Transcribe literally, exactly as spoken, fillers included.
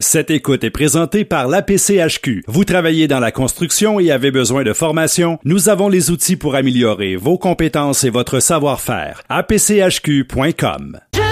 Cette écoute est présentée par l'A P C H Q. Vous travaillez dans la construction et avez besoin de formation? Nous avons les outils pour améliorer vos compétences et votre savoir-faire. A P C H Q point com. Je